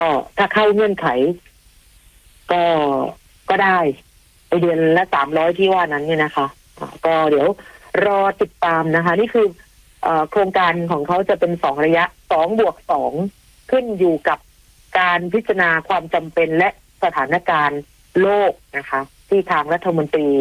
ก็ถ้าเข้าเงื่อนไขก็ได้ไปเดือนละ300ที่ว่านั้นเนี่ยนะคะก็เดี๋ยวรอติดตามนะคะนี่คือโครงการของเขาจะเป็น2ระยะ2+2ขึ้นอยู่กับการพิจารณาความจำเป็นและสถานการณ์โลกนะคะที่ทางรัฐมนตรี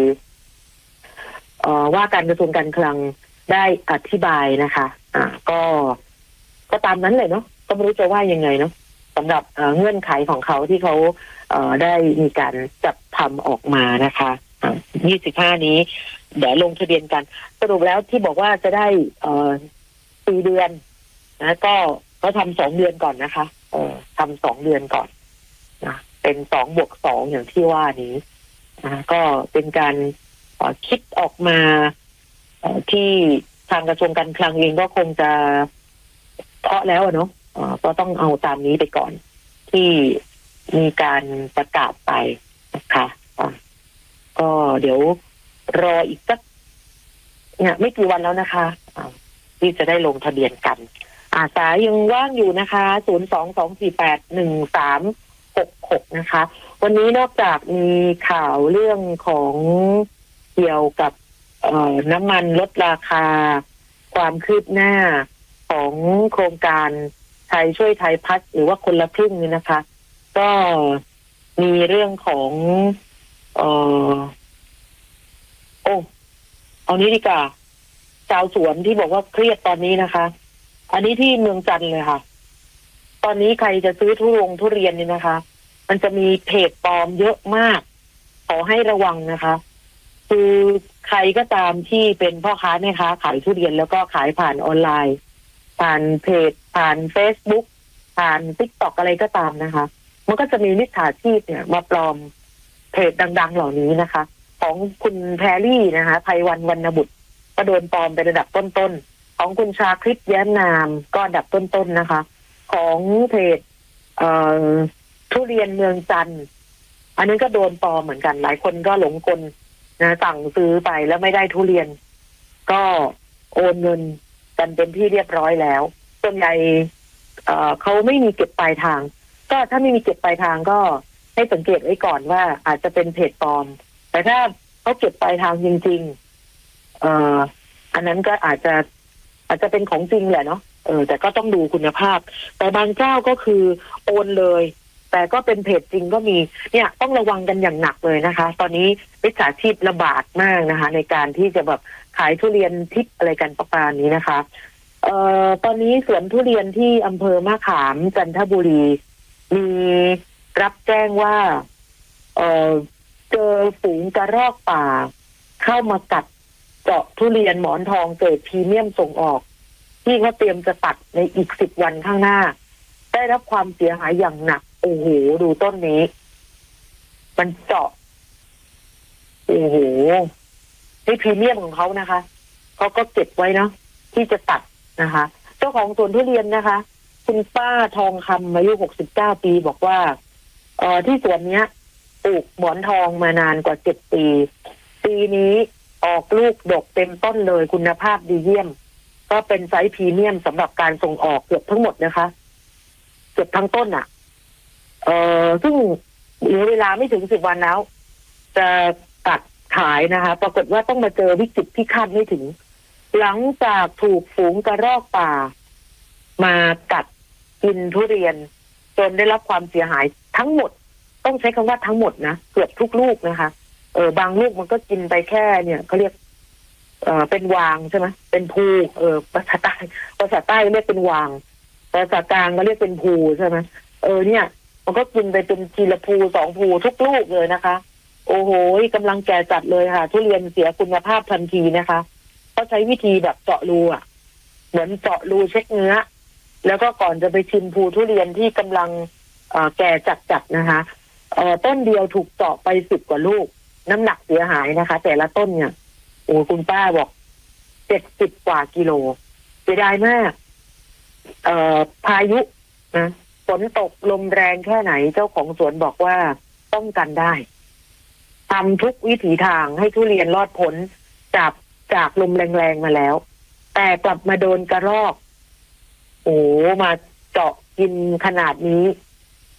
ว่าการกระทรวงการคลังได้อธิบายนะคะก็ตามนั้นเลยเนาะก็ไม่รู้จะว่ายังไงเนาะสำหรับเงื่อนไขของเขาที่เขาได้มีการจัดทำออกมานะคะ25นี้เดี๋ยวลงทะเบียนกันสรุปแล้วที่บอกว่าจะได้4 เดือนนะก็ทำ2 เดือนก่อนนะคะทำ2 เดือนก่อนนะเป็น2+2อย่างที่ว่านี้นะก็เป็นการคิดออกมาที่ทางกระทรวงการคลังเองก็คงจะเคาะแล้วเนาะก็ต้องเอาตามนี้ไปก่อนที่มีการประกาศไปนะคะก็เดี๋ยวรออีกสักเนี่ยไม่กี่วันแล้วนะคะที่จะได้ลงทะเบียนกันสายยังว่างอยู่นะคะ022481366นะคะวันนี้นอกจากมีข่าวเรื่องของเกี่ยวกับน้ำมันลดราคาความคืบหน้าของโครงการไทยช่วยไทยพัฒน์หรือว่าคนละครึ่งนี่นะคะก็มีเรื่องของเอานี้ดีกว่าชาวสวนที่บอกว่าเครียดตอนนี้นะคะอันนี้ที่เมืองจันทร์เลยค่ะตอนนี้ใครจะซื้อทุเรียนนี่นะคะมันจะมีเพจปลอมเยอะมากขอให้ระวังนะคะคือใครก็ตามที่เป็นพ่อค้าแม่ค้าขายทุเรียนแล้วก็ขายผ่านออนไลน์ผ่านเพจผ่าน Facebook ผ่าน TikTok อะไรก็ตามนะคะมันก็จะมีมิจฉาชีพเนี่ยมาปลอมเพจดังๆเหล่านี้นะคะของคุณแพรรี่นะคะไพวันวรรณบุตรก็โดนปลอมเป็นระดับต้นๆของคุณชาคริตแย้มนามก็อันดับต้นๆนะคะของเพจทุเรียนเมืองจันทร์อันนี้ก็โดนปลอมเหมือนกันหลายคนก็หลงกลนะสั่งซื้อไปแล้วไม่ได้ทุเรียนก็โอนเงินกันเป็นที่เรียบร้อยแล้วส่วนใหญ่เขาไม่มีเก็บปลายทางก็ถ้าไม่มีเก็บปลายทางก็ให้สังเกตไว้ก่อนว่าอาจจะเป็นเพจปลอมแต่ถ้าเขาเก็บปลายทางจริงๆอันนั้นก็อาจจะเป็นของจริงแหละเนาะแต่ก็ต้องดูคุณภาพแต่บางเจ้าก็คือโอนเลยแต่ก็เป็นเพจจริงก็มีเนี่ยต้องระวังกันอย่างหนักเลยนะคะตอนนี้มิจฉาชีพระบาดมากนะคะในการที่จะแบบขายทุเรียนทิพย์อะไรกันประมาณนี้นะคะตอนนี้สวนทุเรียนที่อำเภอมะขามจันทบุรีมีรับแจ้งว่าเจอฝูงกระรอกป่าเข้ามากัดเจาะทุเรียนหมอนทองเกรดพรีเมียมส่งออกที่เขาเตรียมจะตัดในอีก10 วันข้างหน้าได้รับความเสียหายอย่างหนักโอ้โหดูต้นนี้มันเจาะโอ้โหนี่พรีเมียมของเขานะคะเขาก็เก็บไว้เนาะที่จะตัดนะคะเจ้าของสวนทุเรียนนะคะคุณป้าทองคำอายุ69 ปีบอกว่าที่สวนเนี้ยปลูกหมอนทองมานานกว่า7 ปีปีนี้ออกลูกดกเต็มต้นเลยคุณภาพดีเยี่ยมก็เป็นไซส์พรีเมียมสำหรับการส่งออกเกือบทั้งหมดนะคะเกือบทั้งต้นอ่ะซึ่งเหลือเวลาไม่ถึง10 วันแล้วจะตัดขายนะคะปรากฏว่าต้องมาเจอวิกฤตที่คาดไม่ถึงหลังจากถูกฝูงกระรอกป่ามากัดกินทุเรียนจนได้รับความเสียหายทั้งหมดต้องใช้คำว่าทั้งหมดนะเกือบทุกลูกนะคะบางลูกมันก็กินไปแค่เนี่ยเขาเรียกเป็นวางใช่ไหมเป็นภูภาษาใต้เรียกเป็นวางภาษากลางก็เรียกเป็นภูใช่ไหมเนี่ยมันก็กินไปเป็นทีละภู2 ภูทุกลูกเลยนะคะโอ้โหกำลังแก่จัดเลยค่ะทุเรียนเสียคุณภาพทันทีนะคะเขาใช้วิธีแบบเจาะรูอ่ะเหมือนเจาะรูเช็คเนื้อแล้วก็ก่อนจะไปชิมภูทุเรียนที่กำลังแก่จัดนะคะต้นเดียวถูกเจาะไป10 กว่าลูกน้ำหนักเสียหายนะคะแต่ละต้นเนี่ยโอ้คุณป้าบอก70 กว่ากิโลเสียดายมากพายุนะฝนตกลมแรงแค่ไหนเจ้าของสวนบอกว่าป้องกันได้ทำทุกวิถีทางให้ทุเรียนรอดพ้นจากลมแรงๆมาแล้วแต่กลับมาโดนกระรอกโอ้มาเจาะกินขนาดนี้